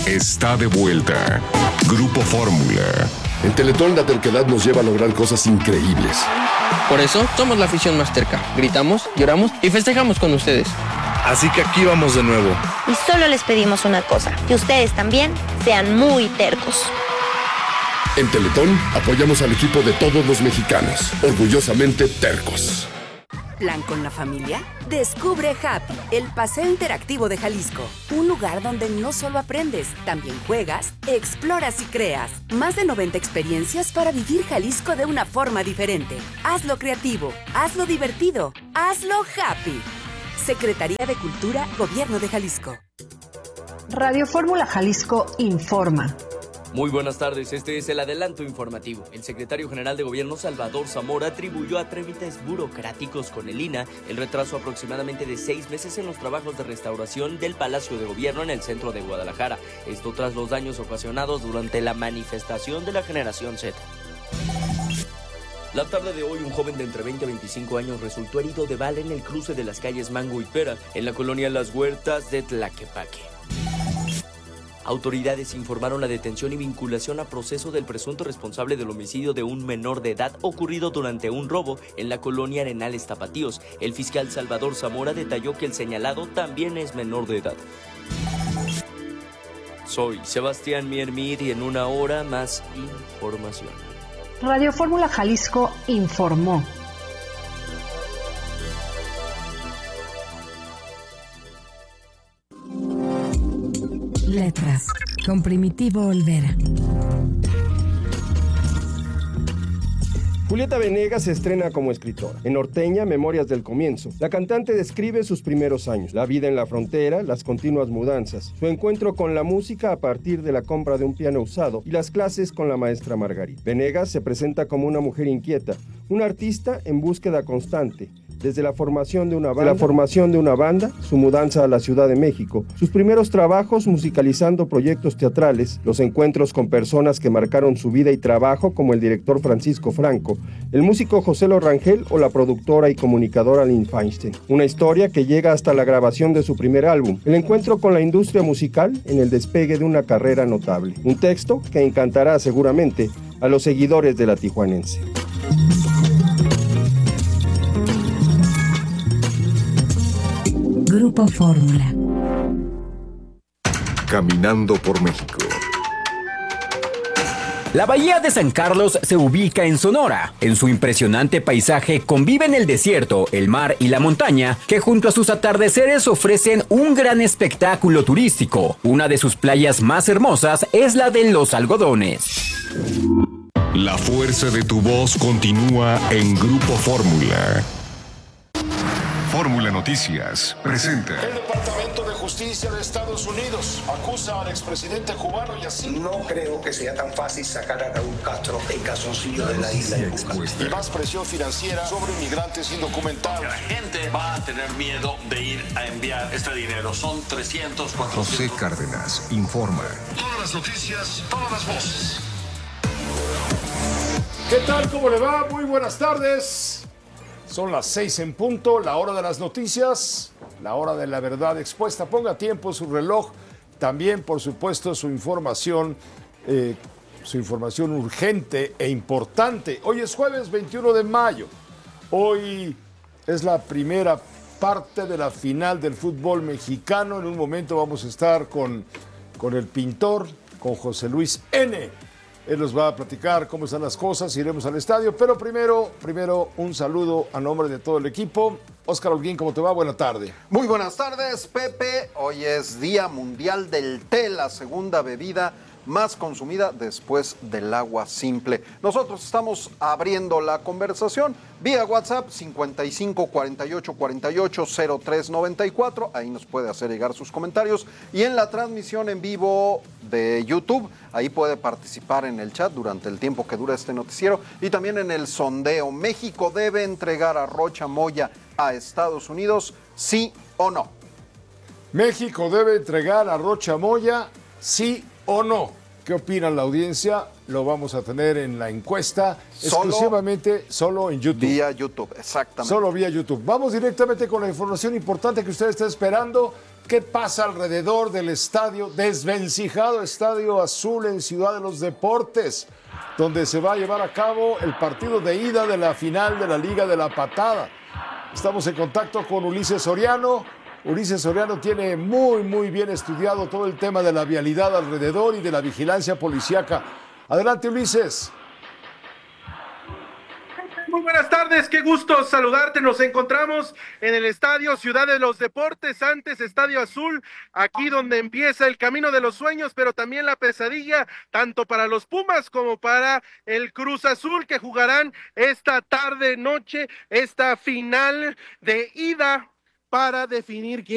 está de vuelta. Grupo Fórmula. En Teletón la terquedad nos lleva a lograr cosas increíbles. Por eso somos la afición más terca. Gritamos, lloramos y festejamos con ustedes. Así que aquí vamos de nuevo. Y solo les pedimos una cosa, que ustedes también sean muy tercos. En Teletón apoyamos al equipo de todos los mexicanos, orgullosamente tercos. ¿Plan con la familia? Descubre Happy, el paseo interactivo de Jalisco. Un lugar donde no solo aprendes, también juegas, exploras y creas. Más de 90 experiencias para vivir Jalisco de una forma diferente. Hazlo creativo, hazlo divertido, hazlo happy. Secretaría de Cultura, Gobierno de Jalisco. Radio Fórmula Jalisco informa. Muy buenas tardes, este es el adelanto informativo. El secretario general de Gobierno, Salvador Zamora, atribuyó a trámites burocráticos con el INAH el retraso aproximadamente de 6 meses en los trabajos de restauración del Palacio de Gobierno en el centro de Guadalajara. Esto tras los daños ocasionados durante la manifestación de la Generación Z. La tarde de hoy, un joven de entre 20 y 25 años resultó herido de bala en el cruce de las calles Mango y Pera, en la colonia Las Huertas de Tlaquepaque. Autoridades informaron la detención y vinculación a proceso del presunto responsable del homicidio de un menor de edad ocurrido durante un robo en la colonia Arenales Tapatíos. El fiscal Salvador Zamora detalló que el señalado también es menor de edad. Soy Sebastián Miermid y en una hora más información. Radio Fórmula Jalisco informó. Letras, con Primitivo Olvera. Julieta Venegas se estrena como escritora. En Norteña, Memorias del Comienzo, la cantante describe sus primeros años, la vida en la frontera, las continuas mudanzas, su encuentro con la música a partir de la compra de un piano usado y las clases con la maestra Margarita. Venegas se presenta como una mujer inquieta, una artista en búsqueda constante. Desde la formación de una banda, su mudanza a la Ciudad de México, sus primeros trabajos musicalizando proyectos teatrales, los encuentros con personas que marcaron su vida y trabajo como el director Francisco Franco, el músico José Lo Rangel o la productora y comunicadora Lynn Feinstein. Una historia que llega hasta la grabación de su primer álbum, el encuentro con la industria musical en el despegue de una carrera notable. Un texto que encantará seguramente a los seguidores de la tijuanense. Grupo Fórmula. Caminando por México. La bahía de San Carlos se ubica en Sonora. En su impresionante paisaje conviven el desierto, el mar y la montaña, que junto a sus atardeceres ofrecen un gran espectáculo turístico. Una de sus playas más hermosas es la de Los Algodones. La fuerza de tu voz continúa en Grupo Fórmula. Fórmula Noticias presenta. El Departamento de Justicia de Estados Unidos acusa al expresidente cubano y así. No creo que sea tan fácil sacar a Raúl Castro en calzoncillo de la isla de Cuba. Y más presión financiera sobre inmigrantes indocumentados. La gente va a tener miedo de ir a enviar este dinero. Son 300, 400. José Cárdenas informa. Todas las noticias, todas las voces. ¿Qué tal? ¿Cómo le va? Muy buenas tardes. Son las 6 en punto, la hora de las noticias, la hora de la verdad expuesta. Ponga tiempo su reloj, también por supuesto su información urgente e importante. Hoy es jueves 21 de mayo. Hoy es la primera parte de la final del fútbol mexicano. En un momento vamos a estar con el pintor, con José Luis N. Él nos va a platicar cómo están las cosas, iremos al estadio, pero primero un saludo a nombre de todo el equipo. Óscar Holguín, ¿cómo te va? Buena tarde. Muy buenas tardes, Pepe. Hoy es Día Mundial del Té, la segunda bebida más consumida después del agua simple. Nosotros estamos abriendo la conversación vía WhatsApp 55 48 48 03 94. Ahí nos puede hacer llegar sus comentarios. Y en la transmisión en vivo de YouTube, ahí puede participar en el chat durante el tiempo que dura este noticiero. Y también en el sondeo. ¿México debe entregar a Rocha Moya a Estados Unidos? ¿Sí o no? ¿México debe entregar a Rocha Moya? ¿Sí o no? ¿Qué opina la audiencia? Lo vamos a tener en la encuesta, exclusivamente solo en YouTube. Vía YouTube, exactamente. Solo vía YouTube. Vamos directamente con la información importante que usted está esperando. ¿Qué pasa alrededor del estadio, desvencijado Estadio Azul en Ciudad de los Deportes, donde se va a llevar a cabo el partido de ida de la final de la Liga de la Patada? Estamos en contacto con Ulises Soriano. Ulises Soriano tiene muy bien estudiado todo el tema de la vialidad alrededor y de la vigilancia policíaca. Adelante, Ulises. Muy buenas tardes, qué gusto saludarte. Nos encontramos en el Estadio Ciudad de los Deportes, antes Estadio Azul, aquí donde empieza el camino de los sueños, pero también la pesadilla, tanto para los Pumas como para el Cruz Azul, que jugarán esta tarde-noche, esta final de ida para definir quién